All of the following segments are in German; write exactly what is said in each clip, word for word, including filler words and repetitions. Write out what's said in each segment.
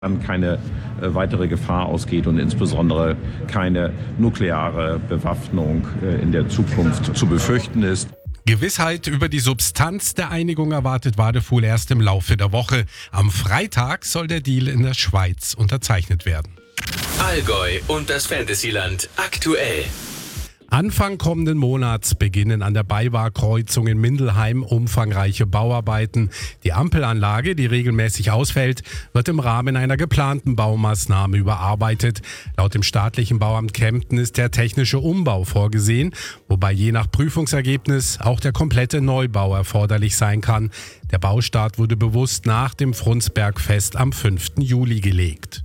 dann keine äh, weitere Gefahr ausgeht und insbesondere keine nukleare Bewaffnung äh, in der Zukunft zu befürchten ist. Gewissheit über die Substanz der Einigung erwartet Wadefuhl erst im Laufe der Woche. Am Freitag soll der Deal in der Schweiz unterzeichnet werden. Allgäu und das Fantasyland aktuell. Anfang kommenden Monats beginnen an der Beiwahr-Kreuzung in Mindelheim umfangreiche Bauarbeiten. Die Ampelanlage, die regelmäßig ausfällt, wird im Rahmen einer geplanten Baumaßnahme überarbeitet. Laut dem staatlichen Bauamt Kempten ist der technische Umbau vorgesehen, wobei je nach Prüfungsergebnis auch der komplette Neubau erforderlich sein kann. Der Baustart wurde bewusst nach dem Frundsbergfest am fünften Juli gelegt.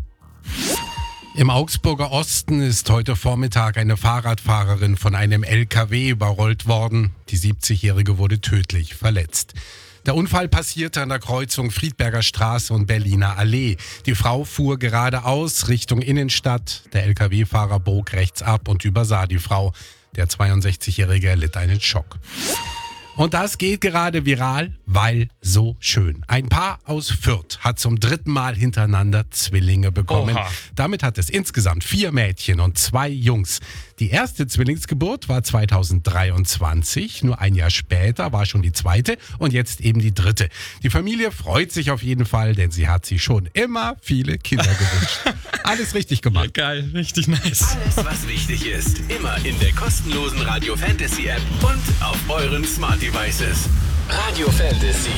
Im Augsburger Osten ist heute Vormittag eine Fahrradfahrerin von einem L K W überrollt worden. Die siebzigjährige wurde tödlich verletzt. Der Unfall passierte an der Kreuzung Friedberger Straße und Berliner Allee. Die Frau fuhr geradeaus Richtung Innenstadt. Der L K W-Fahrer bog rechts ab und übersah die Frau. Der zweiundsechzigjährige erlitt einen Schock. Und das geht gerade viral, weil so schön. Ein Paar aus Fürth hat zum dritten Mal hintereinander Zwillinge bekommen. Oha. Damit hat es insgesamt vier Mädchen und zwei Jungs. Die erste Zwillingsgeburt war zweitausenddreiundzwanzig. Nur ein Jahr später war schon die zweite und jetzt eben die dritte. Die Familie freut sich auf jeden Fall, denn sie hat sich schon immer viele Kinder gewünscht. Alles richtig gemacht. Geil, richtig nice. Alles, was wichtig ist, immer in der kostenlosen Radio Fantasy App und auf euren Smart Devices. Radio Fantasy.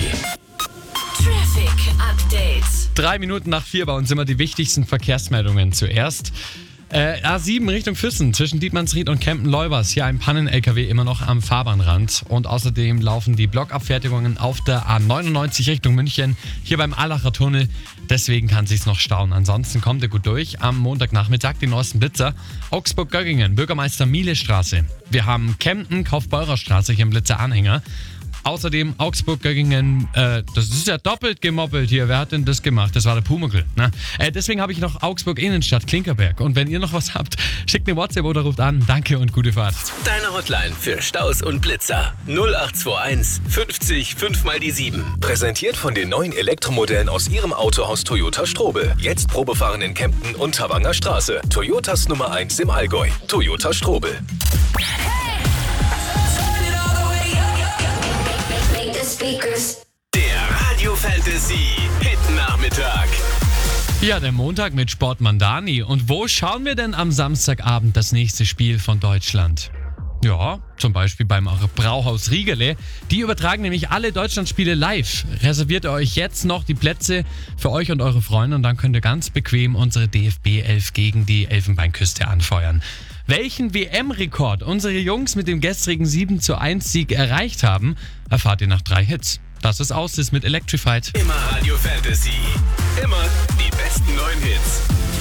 Traffic Updates. Drei Minuten nach vier bei uns immer die wichtigsten Verkehrsmeldungen zuerst. Äh, A sieben Richtung Füssen zwischen Dietmannsried und Kempten-Leubers. Hier ein Pannen-L K W immer noch am Fahrbahnrand. Und außerdem laufen die Blockabfertigungen auf der A neunundneunzig Richtung München. Hier beim Allacher Tunnel. Deswegen kann sich's noch stauen. Ansonsten kommt ihr gut durch. Am Montagnachmittag die neuesten Blitzer. Augsburg-Göggingen, Bürgermeister Miele-Straße. Wir haben Kempten, Kaufbeurer Straße hier im Blitzer-Anhänger. Außerdem Augsburg-Göggingen, äh, das ist ja doppelt gemoppelt hier. Wer hat denn das gemacht? Das war der Pumuckl. Ne? Äh, deswegen habe ich noch Augsburg-Innenstadt, Klinkerberg. Und wenn ihr noch was habt, schickt eine WhatsApp oder ruft an. Danke und gute Fahrt. Deine Hotline für Staus und Blitzer. null acht zwei eins fünfzig fünf mal die sieben. Präsentiert von den neuen Elektromodellen aus ihrem Autohaus Toyota Strobel. Jetzt Probefahren in Kempten und Tawanger Straße. Toyotas Nummer eins im Allgäu. Toyota Strobel. Der Radio Fantasy Hit Nachmittag. Ja, der Montag mit Sport Mandani. Und wo schauen wir denn am Samstagabend das nächste Spiel von Deutschland? Ja, zum Beispiel beim Brauhaus Riegele. Die übertragen nämlich alle Deutschlandspiele live. Reserviert ihr euch jetzt noch die Plätze für euch und eure Freunde und dann könnt ihr ganz bequem unsere D F B elf gegen die Elfenbeinküste anfeuern. Welchen W M-Rekord unsere Jungs mit dem gestrigen sieben zu eins Sieg erreicht haben, erfahrt ihr nach drei Hits. Das ist Ausis mit Electrified. Immer Radio Fantasy. Immer die besten neuen Hits.